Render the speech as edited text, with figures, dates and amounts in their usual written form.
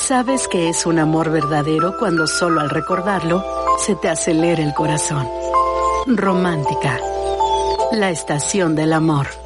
Sabes que es un amor verdadero cuando solo al recordarlo se te acelera el corazón. Romántica, la estación del amor.